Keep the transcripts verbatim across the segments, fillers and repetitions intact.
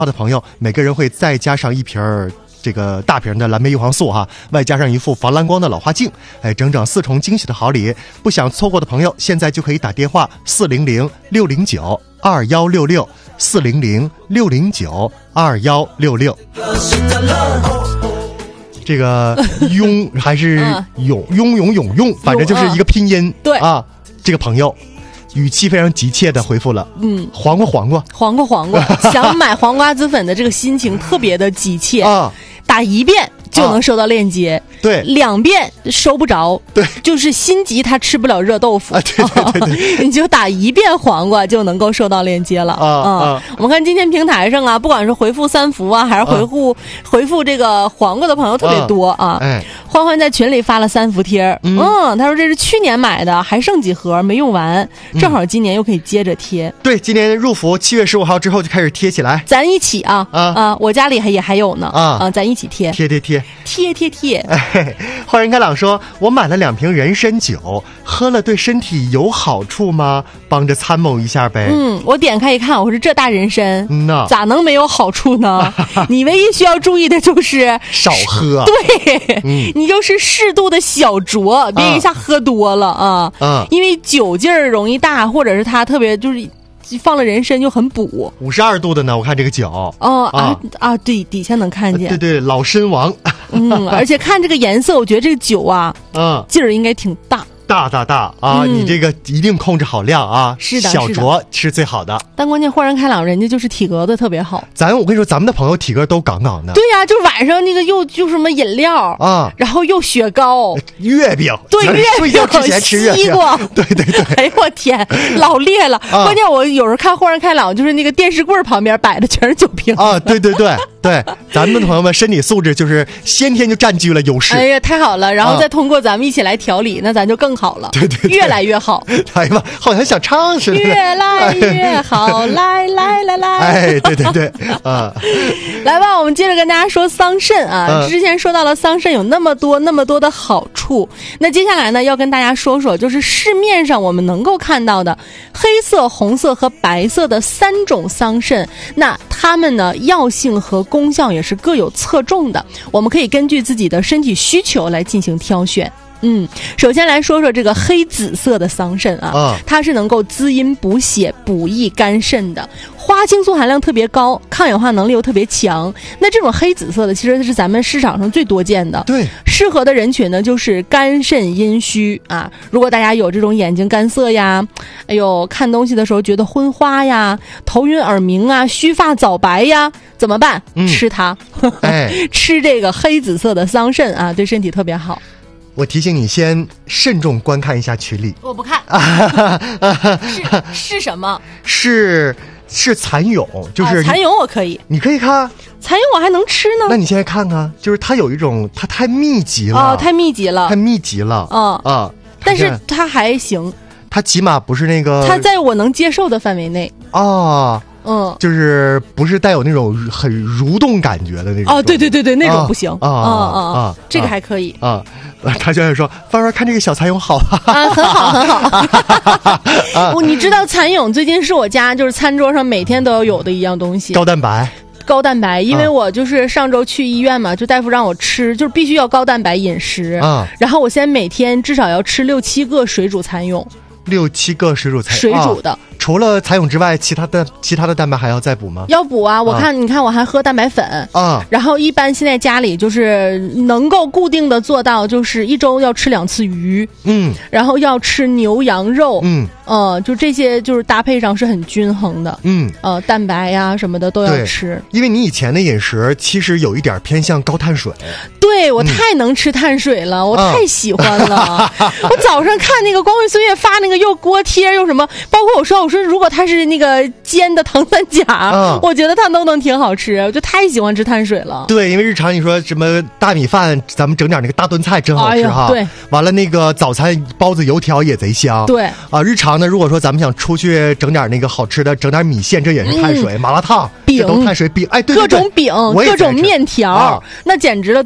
的朋友，每个人会再加上一瓶儿这个大瓶的蓝莓叶黄素哈，外加上一副防蓝光的老花镜，哎，整整四重惊喜的好礼。不想错过的朋友，现在就可以打电话四零零六零九二幺六六四零零六零九二幺六六。这个拥还是涌拥涌涌用，反正就是一个拼音。 对啊，这个朋友语气非常急切的回复了，嗯，黄瓜黄瓜黄瓜黄瓜，想买黄瓜子粉的这个心情特别的急切啊， 打一遍就能收到链接，啊、 对， 两遍收不着， 对， 就是心急他吃不了热豆腐， 啊、对对对对， 你就打一遍黄瓜就能够收到链接了啊啊、嗯！我们看今天平台上啊，不管是回复三福啊，还是回复、啊、回复这个黄瓜的朋友特别多啊。哎，欢欢在群里发了三伏贴，嗯，嗯他说这是去年买的，还剩几盒没用完，正好今年又可以接着贴。嗯、 对，今年入伏七月十五号之后就开始贴起来， 咱一起啊啊啊！我家里还也还有呢啊啊，咱一起贴贴贴贴贴贴贴。 哎，欢迎开朗说，我买了两瓶人参酒，喝了对身体有好处吗？帮着参谋一下呗。 嗯，我点开一看，我说这大人参， 嗯呐， 咋能没有好处呢？你唯一需要注意的就是少喝， 对、嗯，你就是适度的小酌，别一下喝多了啊。啊，因为酒劲儿容易大，或者是它特别就是。放了人参就很补， 五十二度的呢，我看这个酒哦啊啊，对，底下能看见， 对对，老参王， 嗯，而且看这个颜色，我觉得这个酒啊，嗯，劲儿应该挺大。 大大大啊、嗯！你这个一定控制好量啊， 是的， 小酌是最好的。 但关键豁然开朗，人家就是体格子特别好。 咱我跟你说，咱们的朋友体格都杠杠的。 对呀、啊，就晚上那个又就什么饮料啊，然后又雪糕、 月饼， 对，月饼睡觉之前吃月饼， 西瓜， 对对对。 哎呦我天，老烈了！啊、关键我有时候看豁然开朗，就是那个电视柜旁边摆的全是酒瓶啊，对对对对，咱们的朋友们身体素质就是先天就占据了优势。 哎呀，太好了！然后再通过咱们一起来调理，啊、那咱就更好了。 对对对。 越来越好， 哎呀妈，好像想唱似的。 越来越好，来来来来， 哎，对对对，啊， 来吧，我们接着跟大家说桑葚啊。嗯、之前说到了桑葚有那么多那么多的好处，那接下来呢，要跟大家说说，就是市面上我们能够看到的黑色、红色和白色的三种桑葚，那它们呢药性和功效也是各有侧重的，我们可以根据自己的身体需求来进行挑选。嗯，首先来说说这个黑紫色的桑葚啊，啊它是能够滋阴补血、补益肝肾的，花青素含量特别高，抗氧化能力又特别强。那这种黑紫色的其实是咱们市场上最多见的， 对， 适合的人群呢就是肝肾阴虚啊。如果大家有这种眼睛干涩呀，哎呦看东西的时候觉得昏花呀、头晕耳鸣啊、须发早白呀，怎么办？嗯、吃它，哎、吃这个黑紫色的桑葚啊，对身体特别好。 我提醒你先慎重观看一下群里。 我不看。是是什么？ 是是蚕蛹，就是、 啊、蚕蛹我可以。 你可以看蚕蛹，我还能吃呢。 那你现在看看，就是它有一种，它太密集了， 哦，太密集了， 太密集了， 啊、嗯、啊！但是它还行， 它起码不是那个， 它在我能接受的范围内啊。 嗯， 就是不是带有那种很蠕动感觉的那种。 哦，对对对对，那种不行啊啊啊啊！ 这个还可以啊。他就会说：“芳芳看这个小蚕蛹好啊， 啊，很好很好。啊”你知道蚕蛹最近是我家就是餐桌上每天都要有的一样东西， 高蛋白。 高蛋白，因为我就是上周去医院嘛，就大夫让我吃，就是必须要高蛋白饮食啊。然后我现在每天至少要吃六七个水煮蚕蛹。 六七个水煮蚕水煮的、啊， 除了蚕蛹之外，其他的其他的蛋白还要再补吗？ 要补啊！我看、啊、你看我还喝蛋白粉啊，然后一般现在家里就是能够固定的做到，就是一周要吃两次鱼，嗯，然后要吃牛羊肉，嗯，呃，就这些就是搭配上是很均衡的，嗯，呃，蛋白呀、啊、什么的都要吃。 因为你以前的饮食其实有一点偏向高碳水。 对，我太能吃碳水了、嗯、我太喜欢了、啊、我早上看那个光辉岁月发那个又锅贴又什么，包括我说我说如果它是那个煎的糖三甲、嗯、我觉得它都能挺好吃，我就太喜欢吃碳水了。 对，因为日常你说什么大米饭咱们整点那个大炖菜真好吃哈、 哎、对， 完了那个早餐包子油条也贼香。 对啊，日常呢如果说咱们想出去整点那个好吃的，整点米线这也是碳水、嗯、麻辣烫饼都碳水饼，哎对对对， 各种饼各种面条、啊、那简直了，对我来说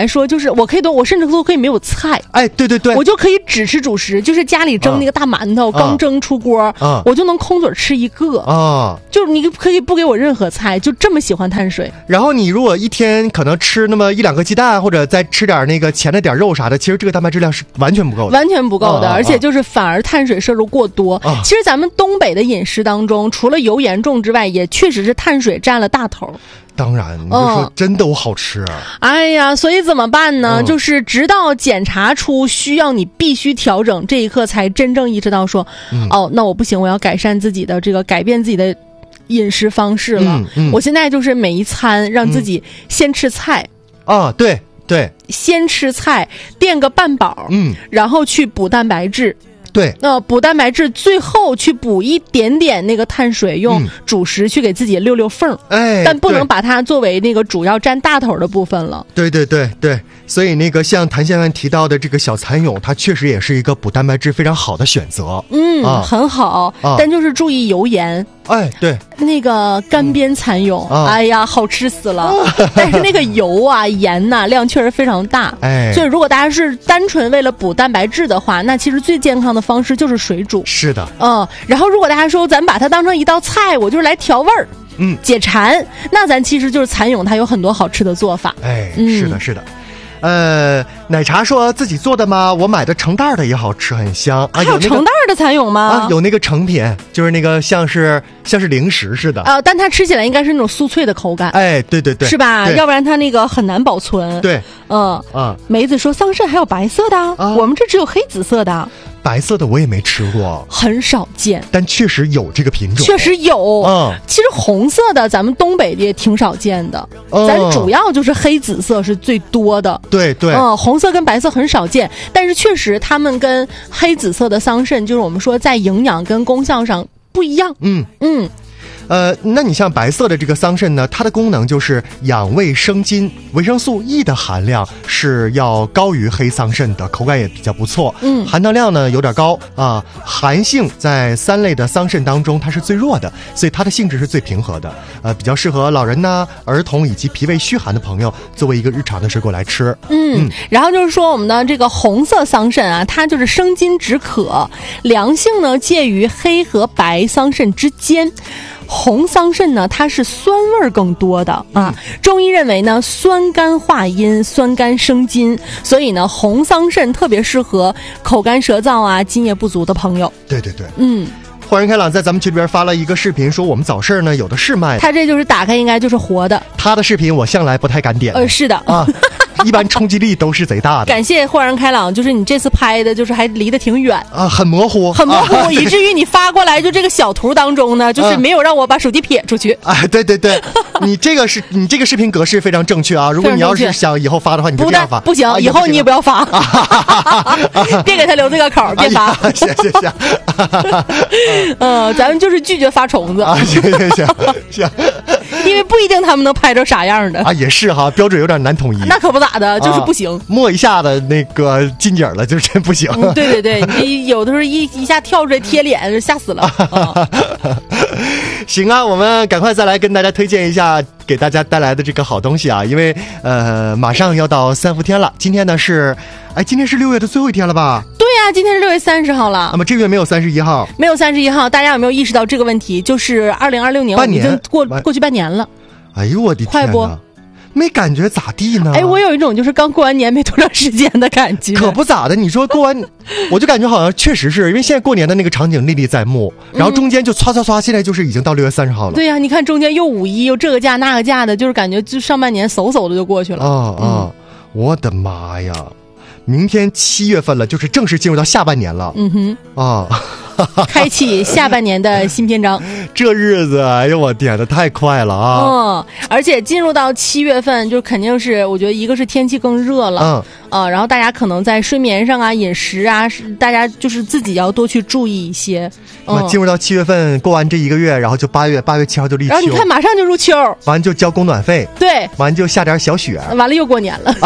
说，就是我可以都，我甚至都可以没有菜。 哎，对对对， 我就可以只吃主食，就是家里蒸那个大馒头，刚蒸出锅，我就能空嘴吃一个啊。就是你可以不给我任何菜，就这么喜欢碳水。 然后你如果一天可能吃那么一两个鸡蛋，或者再吃点那个前的点肉啥的，其实这个蛋白质量是完全不够的， 完全不够的，而且就是反而碳水摄入过多。其实咱们东北的饮食当中，除了油盐重之外，也确实是碳水占了大头。 当然，你就说真的我好吃啊！ 哎呀，所以怎么办呢？嗯、就是直到检查出需要你必须调整，这一刻才真正意识到说，嗯、哦，那我不行，我要改善自己的这个改变自己的饮食方式了。嗯嗯、我现在就是每一餐让自己先吃菜。 嗯、啊，对对， 先吃菜垫个半饱，嗯，然后去补蛋白质。 对， 那、呃、补蛋白质，最后去补一点点那个碳水，用主食去给自己溜溜缝，哎、嗯，但不能把它作为那个主要占大头的部分了。 对对对对，所以那个像谭先生提到的这个小蚕蛹，它确实也是一个补蛋白质非常好的选择。 嗯，啊、很好、啊，但就是注意油盐。 哎，对， 那个干煸蚕蛹、嗯啊，哎呀，好吃死了！但是那个油啊、盐呐、啊，量确实非常大。哎，所以如果大家是单纯为了补蛋白质的话，那其实最健康的方式就是水煮。 是的， 嗯。然后如果大家说咱把它当成一道菜，我就是来调味儿，嗯，解馋，那咱其实就是蚕蛹，它有很多好吃的做法。 哎，嗯、是的，是的。呃，奶茶说自己做的吗？我买的成袋的也好吃，很香啊。 还有成袋的蚕蛹吗？ 啊，有那个成品，就是那个像是像是零食似的啊，但它吃起来应该是那种酥脆的口感。 哎，对对对， 是吧？要不然它那个很难保存。 对， 嗯啊。梅子说桑葚还有白色的，啊、我们这只有黑紫色的。 白色的我也没吃过， 很少见， 但确实有这个品种， 确实有。嗯，其实红色的咱们东北的也挺少见的，嗯、咱主要就是黑紫色是最多的。 对对， 嗯，红色跟白色很少见，但是确实它们跟黑紫色的桑葚，就是我们说在营养跟功效上不一样。嗯嗯。 呃，那你像白色的这个桑葚呢，它的功能就是养胃生津，维生素 E 的含量是要高于黑桑葚的，口感也比较不错。嗯，含糖量呢有点高啊，寒性在三类的桑葚当中它是最弱的，所以它的性质是最平和的，呃，比较适合老人呐、儿童以及脾胃虚寒的朋友作为一个日常的水果来吃。 嗯，嗯然后就是说我们的这个红色桑葚啊，它就是生津止渴，凉性呢介于黑和白桑葚之间。红桑葚呢，它是酸味儿更多的啊。中医认为呢，酸甘化阴，酸甘生津，所以呢，红桑葚特别适合口干舌燥啊、津液不足的朋友。 对对对， 嗯。 豁然开朗在咱们群里边发了一个视频，说我们早市呢有的是卖的， 他这就是打开应该就是活的。 他的视频我向来不太敢点。 呃，是的啊。一般冲击力都是贼大的。 感谢豁然开朗，就是你这次拍的，就是还离得挺远啊，很模糊， 很模糊，啊、以至于你发过来就这个小图当中呢，就是没有让我把手机撇出去。 哎，对对对，你这个是你这个视频格式非常正确啊。如果你要是想以后发的话，你就这样发。 不行， 啊、 以后你也不要发，别给他留这个口，别发。 哎、行行行， 嗯，咱们就是拒绝发虫子啊。行行行行， 因为不一定他们能拍着啥样的啊。也是哈，标准有点难统一。 那可不咋的，就是不行。啊、 摸一下的那个近景了，就真不行。 嗯、对对对，你有的时候一一下跳出来贴脸，吓死了。啊、 行啊，我们赶快再来跟大家推荐一下给大家带来的这个好东西啊，因为呃马上要到三伏天了，今天呢是，哎，今天是六月的最后一天了吧？ 对呀、啊，今天是六月三十号了。 那么这个月没有三十一号， 没有三十一号，大家有没有意识到这个问题？就是二零二六年我们已经过过去半年了。 哎呦我的天哪！ 快不？ 没感觉咋地呢？ 哎，我有一种就是刚过完年没多长时间的感觉。 可不咋的，你说过完，我就感觉好像确实是因为现在过年的那个场景历历在目，然后中间就唰唰唰，现在就是已经到六月三十号了。 对呀、啊，你看中间又五一又这个假那个假的，就是感觉就上半年嗖嗖的就过去了。 啊啊！嗯、我的妈呀！明天七月份了，就是正式进入到下半年了。 嗯哼啊。 开启下半年的新篇章， 这日子，哎呦我天哪，太快了啊！ 嗯，而且进入到七月份，就肯定是我觉得一个是天气更热了， 啊、呃，然后大家可能在睡眠上啊、饮食啊，大家就是自己要多去注意一些。 那、嗯、进入到七月份，过完这一个月，然后就八月，八月七号就立秋， 然后你看马上就入秋， 完就交供暖费， 对， 完就下点小雪， 完了又过年了，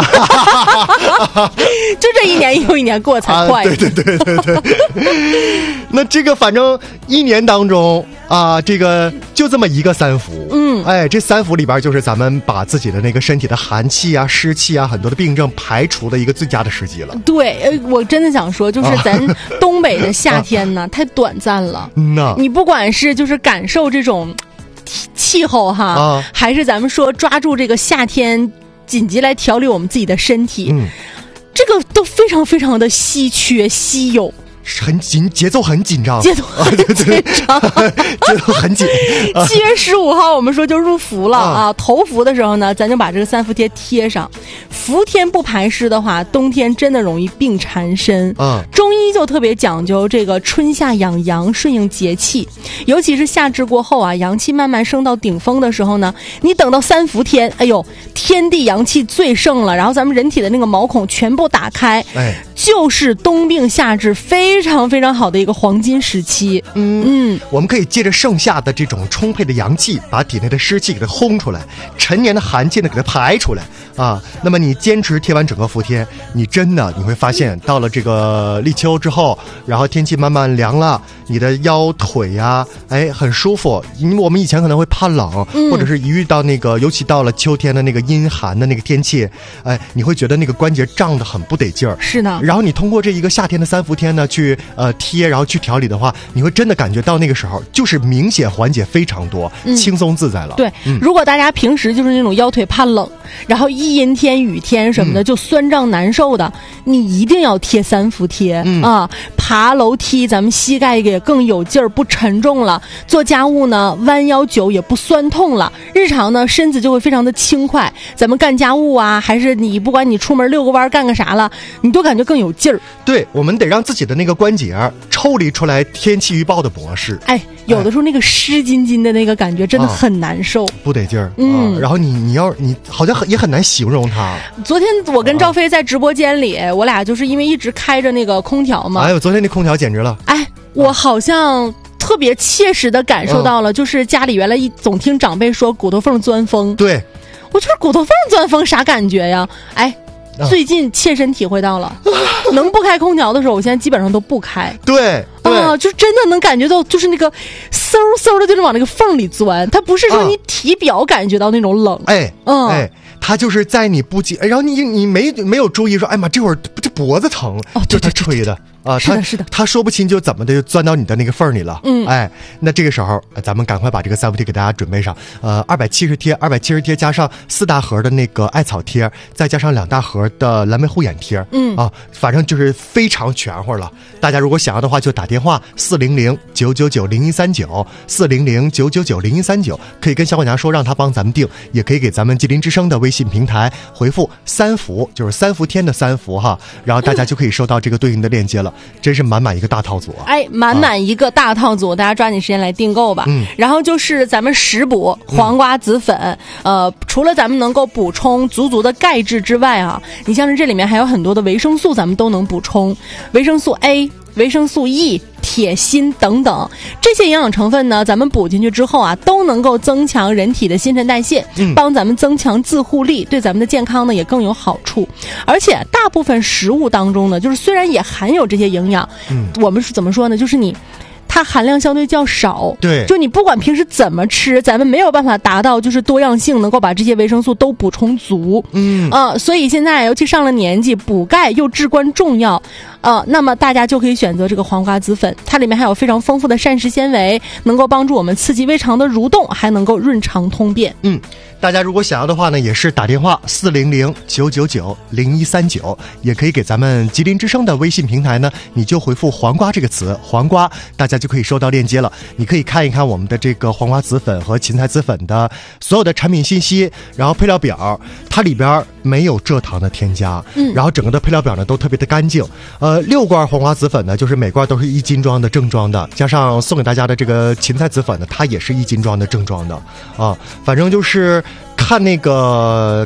就这一年又一年过才快、啊。 对对对对对。那这个反正一年当中啊，这个就这么一个三伏， 嗯， 哎，这三伏里边就是咱们把自己的那个身体的寒气啊、湿气啊、很多的病症排除的一个最佳的时机了。 对，我真的想说，就是咱东北的夏天呢，啊、太短暂了。 嗯呐， 你不管是就是感受这种气候哈、啊，还是咱们说抓住这个夏天紧急来调理我们自己的身体， 嗯， 这个都非常非常的稀缺稀有。 很紧，节奏很紧张， 节奏很紧张， 节奏很紧。 七月十五号，我们说就入伏了啊！头伏的时候呢，咱就把这个三伏贴贴上。伏天不排湿的话，冬天真的容易病缠身。 嗯， 中医就特别讲究这个春夏养阳，顺应节气。尤其是夏至过后啊，阳气慢慢升到顶峰的时候呢，你等到三伏天，哎呦，天地阳气最盛了，然后咱们人体的那个毛孔全部打开， 哎， 就是冬病夏治非常非常好的一个黄金时期。 嗯嗯，我们可以借着盛夏的这种充沛的阳气，把体内的湿气给它轰出来，陈年的寒气呢给它排出来啊。那么你坚持贴完整个伏天，你真的你会发现，到了这个立秋之后，然后天气慢慢凉了，你的腰腿呀、啊，哎，很舒服。因为我们以前可能会怕冷， 嗯、 或者是一遇到那个，尤其到了秋天的那个阴寒的那个天气，哎，你会觉得那个关节胀得很不得劲儿。 是的。 然后你通过这一个夏天的三伏天呢，去呃贴，然后去调理的话，你会真的感觉到那个时候就是明显缓解非常多，嗯、轻松自在了。 对、嗯，如果大家平时就是那种腰腿怕冷，然后一阴天雨天什么的、嗯、就酸胀难受的，你一定要贴三伏贴、嗯、啊！爬楼梯咱们膝盖也更有劲儿，不沉重了；做家务呢，弯腰久也不酸痛了。日常呢，身子就会非常的轻快。咱们干家务啊，还是你不管你出门遛个弯干个啥了，你都感觉更有劲儿。 对，我们得让自己的那个关节抽离出来天气预报的模式。 哎，有的时候那个湿津津的那个感觉真的很难受，啊、 不得劲儿。 嗯、 啊，然后你你要你好像也很难形容它。 昨天我跟赵飞在直播间里，啊、我俩就是因为一直开着那个空调嘛。 哎呦，昨天那空调简直了！ 哎，我好像特别切实的感受到了，就是家里原来一总听长辈说骨头缝钻风。 对， 我就是骨头缝钻风啥感觉呀？哎。最近切身体会到了，能不开空调的时候，我现在基本上都不开。 对，对啊，就真的能感觉到，就是那个嗖嗖的，就是往那个缝里钻。它不是说你体表感觉到那种冷， 哎， 嗯， 哎，它就是在你不及，然后你你没没有注意说，哎妈，这会儿这脖子疼， 哦， 就它吹的。啊， 是的，是的， 他说不清就怎么的就钻到你的那个缝里了。 嗯， 哎，那这个时候咱们赶快把这个三伏贴给大家准备上。呃，二百七十贴，二百七十贴加上四大盒的那个艾草贴，再加上两大盒的蓝莓护眼贴。 嗯啊，反正就是非常全乎了。大家如果想要的话，就打电话四零零九九九零一三九四零零九九九零一三九，可以跟小管家说让他帮咱们订，也可以给咱们吉林之声的微信平台回复三伏，就是三伏天的三伏哈，然后大家就可以收到这个对应的链接了。真是满满一个大套组啊！ 哎，满满一个大套组，啊、大家抓紧时间来订购吧。 嗯， 然后就是咱们食补黄瓜紫粉，嗯、呃，除了咱们能够补充足足的钙质之外啊，你像是这里面还有很多的维生素，咱们都能补充，维生素 A、维生素 E、铁、锌等等这些营养成分呢，咱们补进去之后啊，都能够增强人体的新陈代谢， 嗯、 帮咱们增强自护力，对咱们的健康呢也更有好处。而且大部分食物当中呢，就是虽然也含有这些营养， 嗯， 我们是怎么说呢？就是你。它含量相对较少， 对， 就你不管平时怎么吃，咱们没有办法达到就是多样性，能够把这些维生素都补充足， 嗯呃，所以现在尤其上了年纪，补钙又至关重要，呃，那么大家就可以选择这个黄瓜紫粉，它里面还有非常丰富的膳食纤维，能够帮助我们刺激胃肠的蠕动，还能够润肠通便。 嗯，大家如果想要的话呢，也是打电话四零零九九九零一三九，也可以给咱们吉林之声的微信平台呢，你就回复黄瓜这个词，黄瓜，大家就可以收到链接了。你可以看一看我们的这个黄瓜紫粉和芹菜紫粉的所有的产品信息，然后配料表，它里边没有蔗糖的添加， 嗯，然后整个的配料表呢都特别的干净。呃，六罐黄瓜紫粉呢，就是每罐都是一斤装的正装的，加上送给大家的这个芹菜紫粉呢，它也是一斤装的正装的啊。反正就是看那个配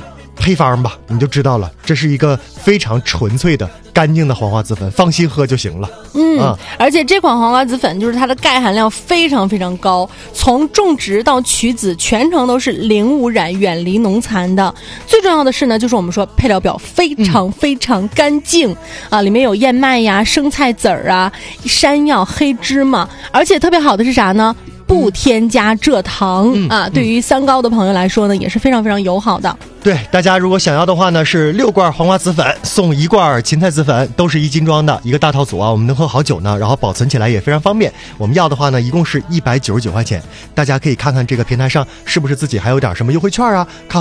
配方吧，你就知道了，这是一个非常纯粹的干净的黄瓜子粉，放心喝就行了。 嗯，啊、而且这款黄瓜子粉就是它的钙含量非常非常高，从种植到取籽全程都是零污染，远离农残的。最重要的是呢，就是我们说配料表非常非常干净、嗯、啊，里面有燕麦呀、生菜籽儿啊、山药、黑芝麻，而且特别好的是啥呢？不添加蔗糖、嗯、啊，对于三高的朋友来说呢，也是非常非常友好的。 对，大家如果想要的话呢，是六罐黄瓜子粉送一罐芹菜籽粉，都是一斤装的一个大套组啊，我们能喝好久呢，然后保存起来也非常方便。我们要的话呢，一共是一百九十九块钱，大家可以看看这个平台上是不是自己还有点什么优惠券啊。看